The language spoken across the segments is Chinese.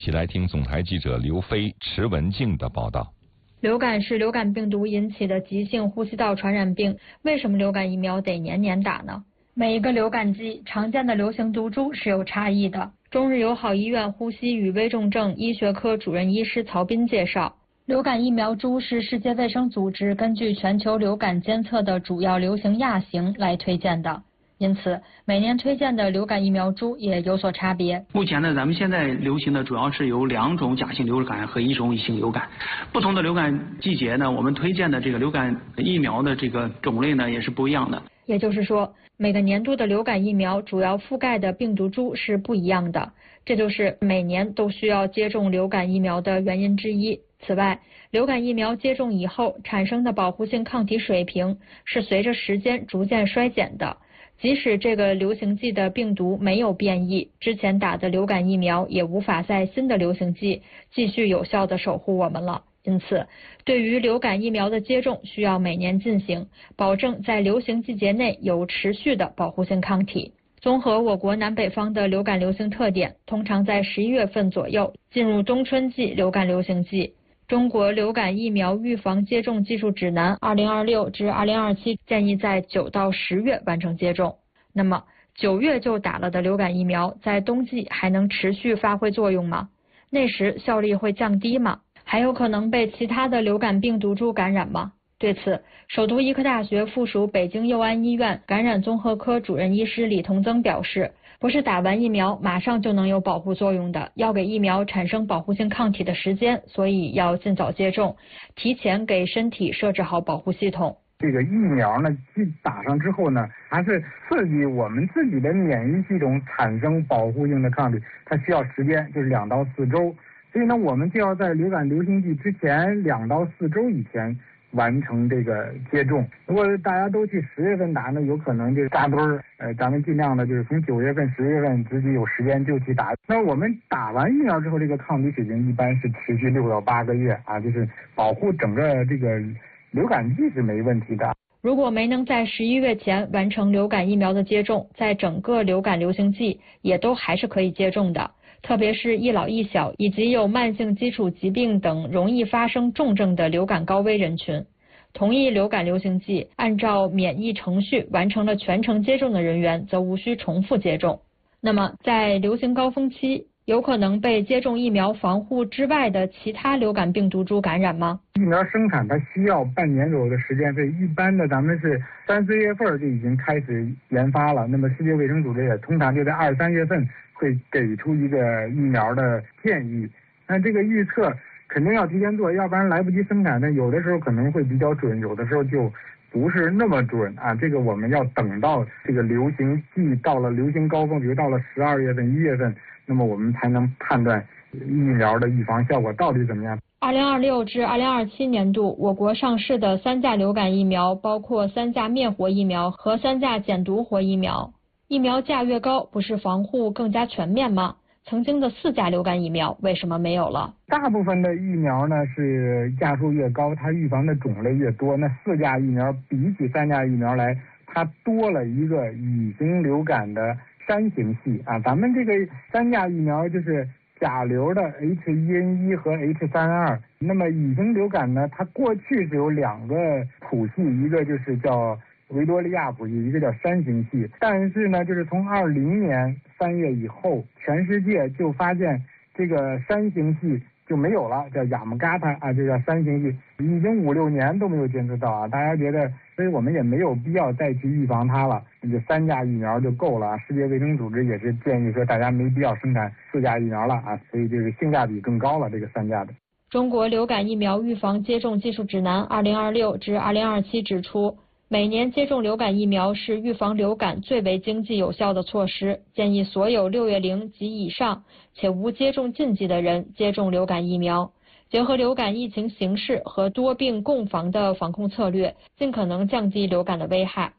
一起来听总台记者刘飞、池文静的报道。 流感是流感病毒引起的急性呼吸道传染病，为什么流感疫苗得年年打呢？每一个流感季常见的流行毒株是有差异的。中日友好医院呼吸与危重症医学科主任医师曹斌介绍，流感疫苗株是世界卫生组织根据全球流感监测的主要流行亚型来推荐的。因此，每年推荐的流感疫苗株也有所差别。 目前呢，咱们现在流行的主要是有2种甲型流感和1种乙型流感。不同的流感季节呢，我们推荐的这个流感疫苗的这个种类呢也是不一样的。 也就是说，每个年度的流感疫苗主要覆盖的病毒株是不一样的，这就是每年都需要接种流感疫苗的原因之一。此外，流感疫苗接种以后产生的保护性抗体水平是随着时间逐渐衰减的。即使这个流行季的病毒没有变异，之前打的流感疫苗也无法在新的流行季继续有效地守护我们了。因此，对于流感疫苗的接种需要每年进行，保证在流行季节内有持续的保护性抗体。综合我国南北方的流感流行特点，通常在11月份左右进入冬春季流感流行季。中国流感疫苗预防接种技术指南2026至2027建议在9到10月完成接种。那么9月就打了的流感疫苗，在冬季还能持续发挥作用吗？那时效力会降低吗？还有可能被其他的流感病毒株感染吗？对此，首都医科大学附属北京佑安医院感染综合科主任医师李同增表示，不是打完疫苗马上就能有保护作用的，要给疫苗产生保护性抗体的时间，所以要尽早接种，提前给身体设置好保护系统。 这个疫苗呢，打上之后呢，还是刺激我们自己的免疫系统产生保护性的抗体，它需要时间，就是2到4周。所以呢，我们就要在流感流行季之前2到4周以前完成这个接种。如果大家都去10月份打呢，有可能就扎堆儿。咱们尽量的就是从9月份、10月份自己有时间就去打。那我们打完疫苗之后，这个抗体水平一般是持续6到8个月啊，就是保护整个这个流感季是没问题的。 如果没能在11月前完成流感疫苗的接种，在整个流感流行季也都还是可以接种的。特别是一老一小以及有慢性基础疾病等容易发生重症的流感高危人群。同一流感流行季，按照免疫程序完成了全程接种的人员，则无需重复接种。那么，在流行高峰期，有可能被接种疫苗防护之外的其他流感病毒株感染吗？ 疫苗生产它需要半年左右的时间，所以一般的咱们是3、4月份就已经开始研发了。那么世界卫生组织也通常就在2、3月份会给出一个疫苗的建议。那这个预测肯定要提前做，要不然来不及生产呢，有的时候可能会比较准，有的时候就不是那么准啊。这个我们要等到这个流行季到了流行高峰，比如到了12月份、1月份，那么我们才能判断疫苗的预防效果到底怎么样。 2026至2027年度，我国上市的3价流感疫苗包括3价灭活疫苗和3价减毒活疫苗。疫苗价越高，不是防护更加全面吗？曾经的4价流感疫苗为什么没有了？ 大部分的疫苗呢是价数越高，它预防的种类越多。那4价疫苗比起3价疫苗来，它多了一个乙型流感的3型系啊。咱们这个3价疫苗就是甲流的 H1N1 和 H3N2。那么乙型流感呢，它过去是有2个谱系，一个就是叫维多利亚谱系，一个叫3型系。但是呢，就是从20年3月以后，全世界就发现这个3型系就没有了，叫雅姆嘎塔啊，就叫3型系，已经5、6年都没有监测到啊。大家觉得，所以我们也没有必要再去预防它了，那就3价疫苗就够了。世界卫生组织也是建议说，大家没必要生产4价疫苗了啊，所以这个性价比更高了，这个3价的。 中国流感疫苗预防接种技术指南2026至2027指出，每年接种流感疫苗是预防流感最为经济有效的措施，建议所有6月龄及以上且无接种禁忌的人接种流感疫苗。结合流感疫情形势和多病共防的防控策略，尽可能降低流感的危害。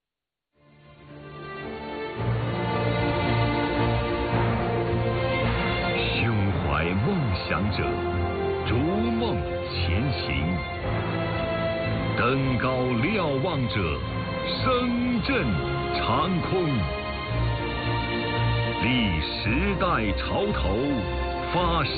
胸怀梦想者，逐梦前行。登高瞭望者，声震长空。历时代潮头， 发生。